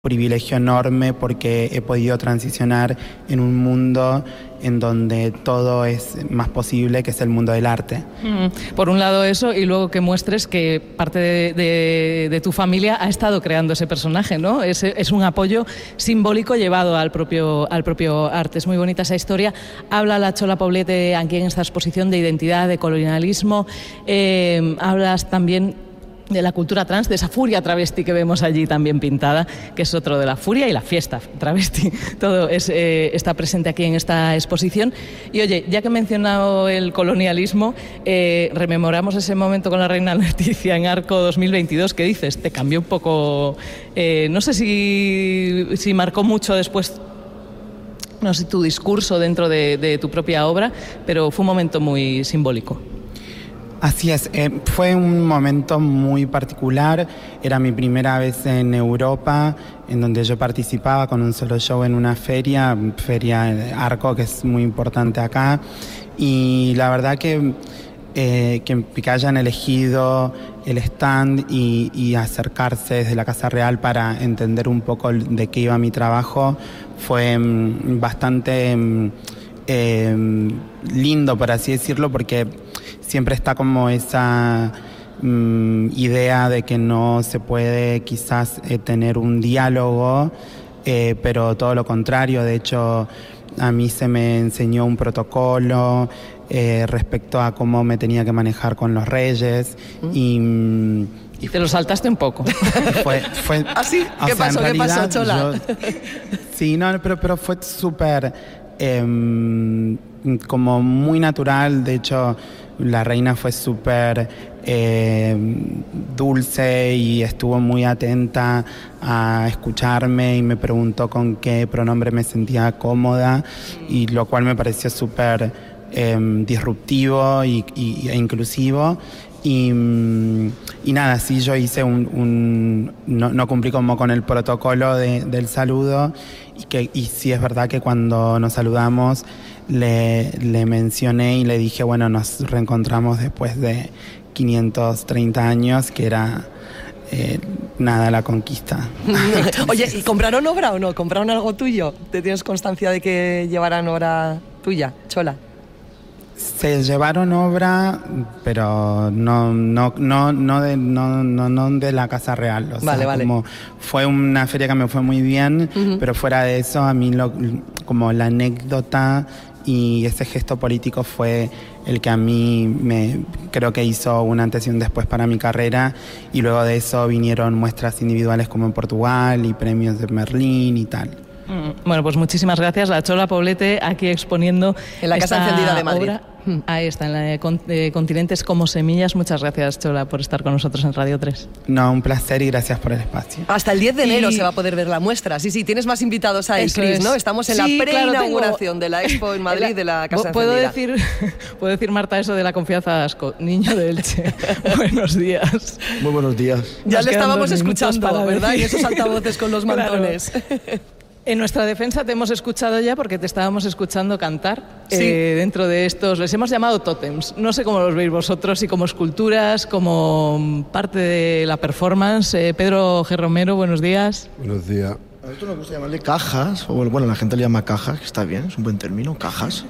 Privilegio enorme porque he podido transicionar en un mundo en donde todo es más posible, que es el mundo del arte. Por un lado eso, y luego que muestres que parte de tu familia ha estado creando ese personaje, ¿no? Es un apoyo simbólico llevado al propio arte. Es muy bonita esa historia. Habla la Chola Poblete aquí en esta exposición de identidad, de colonialismo. Hablas también de la cultura trans, de esa furia travesti que vemos allí también pintada, que es otro de la furia y la fiesta travesti. Todo está presente aquí en esta exposición. Y oye, ya que he mencionado el colonialismo, rememoramos ese momento con la reina Leticia en Arco 2022. ¿Qué dices? Te cambió un poco, no sé si marcó mucho después, no sé, tu discurso dentro de tu propia obra, pero fue un momento muy simbólico. Así es, fue un momento muy particular, era mi primera vez en Europa, en donde yo participaba con un solo show en una feria Arco, que es muy importante acá, y la verdad que hayan elegido el stand y acercarse desde la Casa Real para entender un poco de qué iba mi trabajo fue bastante lindo, por así decirlo, porque siempre está como esa idea de que no se puede quizás tener un diálogo, pero todo lo contrario. De hecho, a mí se me enseñó un protocolo respecto a cómo me tenía que manejar con los reyes y te lo saltaste un poco. Fue ¿Ah, sí? ¿Qué pasó, Chola? Sí, no, pero fue súper como muy natural. De hecho, la reina fue súper dulce y estuvo muy atenta a escucharme y me preguntó con qué pronombre me sentía cómoda, y lo cual me pareció súper disruptivo e inclusivo. Y nada, sí, yo hice no cumplí como con el protocolo del saludo, y sí es verdad que cuando nos saludamos le mencioné y le dije, bueno, nos reencontramos después de 530 años, que era la conquista. Oye, ¿y compraron obra o no? ¿Compraron algo tuyo? ¿Te tienes constancia de que llevaran obra tuya, Chola? Se llevaron obra, pero no de la Casa Real. O sea, vale. Como fue una feria que me fue muy bien, pero fuera de eso, a mí como la anécdota y ese gesto político fue el que a mí creo que hizo un antes y un después para mi carrera, y luego de eso vinieron muestras individuales como en Portugal y premios de Merlín y tal. Bueno, pues muchísimas gracias. La Chola Poblete aquí exponiendo en la Casa Encendida de Madrid. Obra. Ahí está, en la Continentes como Semillas. Muchas gracias, Chola, por estar con nosotros en Radio 3. No, un placer y gracias por el espacio. Hasta el 10 de enero se va a poder ver la muestra. Sí, tienes más invitados ahí, Cris, ¿no? Estamos en la pre-inauguración de la Expo en Madrid de la Casa Encendida. ¿Puedo decir, Marta, eso de la confianza de asco? Niño de Elche. Buenos días. Muy buenos días. Ya le estábamos escuchando, ¿verdad? Y esos altavoces con los mantones. Claro. En nuestra defensa te hemos escuchado ya porque te estábamos escuchando cantar. Sí. Dentro de estos, les hemos llamado tótems. No sé cómo los veis vosotros, si como esculturas, como parte de la performance. Pedro G. Romero, buenos días. Buenos días. A esto nos gusta llamarle cajas, o bueno, la gente le llama cajas, que está bien, es un buen término, cajas.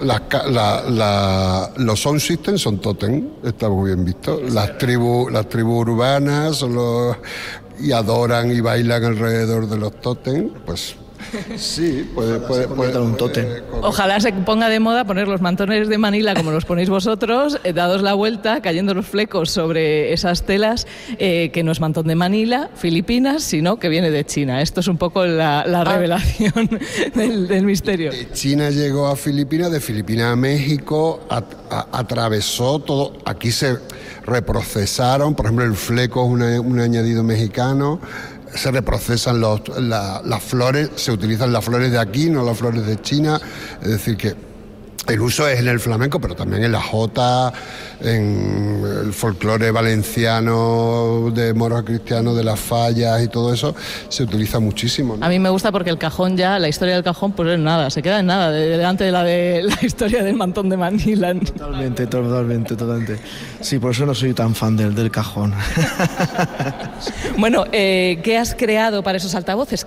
Los sound systems son tótem, está muy bien visto. Las tribus urbanas son y adoran y bailan alrededor de los tótem, pues sí, puede un tótem. Ojalá se ponga de moda poner los mantones de Manila como los ponéis vosotros, dados la vuelta, cayendo los flecos sobre esas telas, que no es mantón de Manila, Filipinas, sino que viene de China. Esto es un poco la revelación del misterio. China llegó a Filipinas, de Filipinas a México, atravesó todo. Aquí se reprocesaron, por ejemplo, el fleco es un añadido mexicano. Se reprocesan las flores, se utilizan las flores de aquí, no las flores de China. Es decir, que El uso es en el flamenco, pero también en la jota, en el folclore valenciano de moros cristianos, de las fallas y todo eso, se utiliza muchísimo, ¿no? A mí me gusta porque el cajón ya, la historia del cajón, pues es nada, se queda en nada, delante de la historia del mantón de Manila. Totalmente. Sí, por eso no soy tan fan del cajón. Bueno, ¿qué has creado para esos altavoces?